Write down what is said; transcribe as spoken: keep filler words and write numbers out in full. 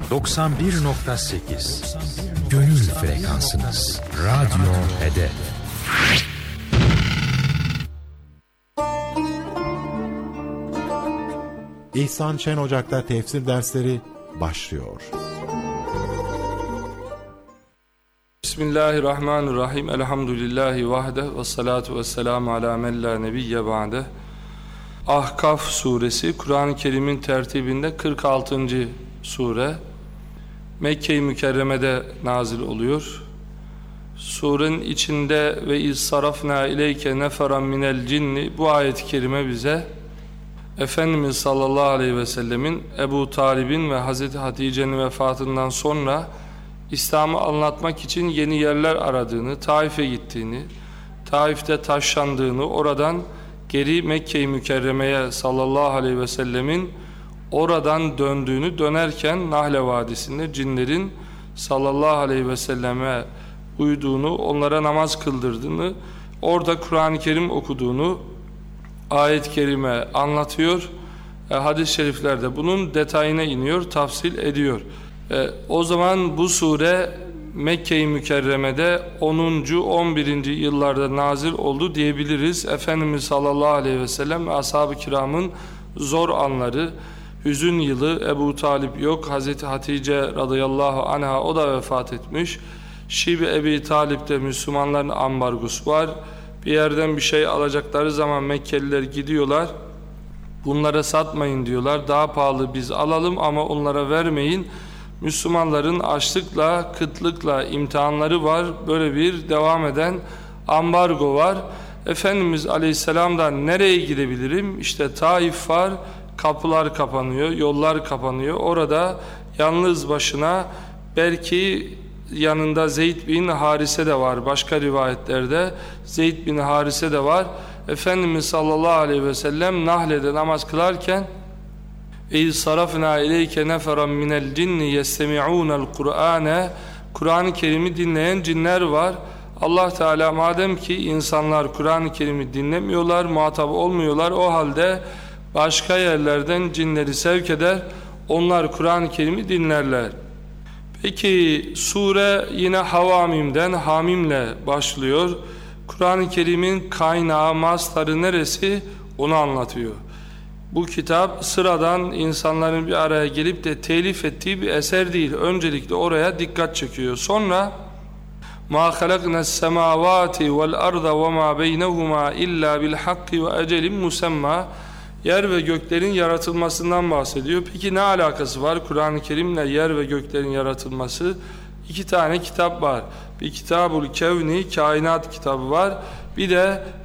doksan bir nokta sekiz Gönül frekansınız. Radyo Hedef. İhsan Şen Ocak'ta tefsir dersleri başlıyor. Bismillahirrahmanirrahim. Elhamdülillahi vahde ve salatu ve selamu ala men la nebiyye ba'de. Ahkaf suresi Kur'an-ı Kerim'in tertibinde kırk altıncı sure. Mekke-i Mükerreme'de nazil oluyor. Surenin içinde ve iz sarafna ileyke neferan minel cinni, bu ayet-i kerime bize Efendimiz sallallahu aleyhi ve sellemin Ebu Talib'in ve Hazreti Hatice'nin vefatından sonra İslam'ı anlatmak için yeni yerler aradığını, Taif'e gittiğini, Taif'te taşlandığını, oradan geri Mekke-i Mükerreme'ye sallallahu aleyhi ve sellemin oradan döndüğünü, dönerken Nahle Vadisi'nde cinlerin sallallahu aleyhi ve selleme uyduğunu, onlara namaz kıldırdığını, orada Kur'an-ı Kerim okuduğunu ayet-i kerime anlatıyor. E, hadis-i şeriflerde bunun detayına iniyor, tafsil ediyor. E, o zaman bu sure Mekke-i Mükerreme'de onuncu on birinci yıllarda nazil oldu diyebiliriz. Efendimiz sallallahu aleyhi ve sellem ve ashab-ı kiramın zor anları, hüzün yılı, Ebu Talib yok, Hazreti Hatice radıyallahu anha, o da vefat etmiş. Şibi Ebi Talib'de Müslümanların ambargosu var. Bir yerden bir şey alacakları zaman Mekkeliler gidiyorlar, bunlara satmayın diyorlar, daha pahalı biz alalım ama onlara vermeyin. Müslümanların açlıkla, kıtlıkla imtihanları var, böyle bir devam eden ambargo var. Efendimiz aleyhisselam'dan nereye gidebilirim? İşte Taif var, kapılar kapanıyor, yollar kapanıyor. Orada yalnız başına, belki yanında Zeyd bin Harise de var, başka rivayetlerde Zeyd bin Harise de var. Efendimiz sallallahu aleyhi ve sellem Nahle'de namaz kılarken اِذْ صَرَفْنَا اِلَيْكَ نَفَرًا مِنَ الْجِنِّ يَسْتَمِعُونَ الْقُرْآنَ Kur'an-ı Kerim'i dinleyen cinler var. Allah Teala madem ki insanlar Kur'an-ı Kerim'i dinlemiyorlar, muhatap olmuyorlar, o halde başka yerlerden cinleri sevk eder, onlar Kur'an-ı Kerim'i dinlerler. Peki sure yine Havamim'den, Hamim'le başlıyor. Kur'an-ı Kerim'in kaynağı, mastarı neresi, onu anlatıyor. Bu kitap sıradan insanların bir araya gelip de telif ettiği bir eser değil. Öncelikle oraya dikkat çekiyor. Sonra مَا خَلَقْنَا السَّمَاوَاتِ وَالْأَرْضَ وَمَا بَيْنَهُمَا إِلَّا بِالْحَقِّ وَأَجَلٍ مُسَمَّى Yer ve göklerin yaratılmasından bahsediyor. Peki ne alakası var Kur'an-ı Kerim'le yer ve göklerin yaratılması? İki tane kitap var. Bir Kitab-ül Kevni, kainat kitabı var. Bir de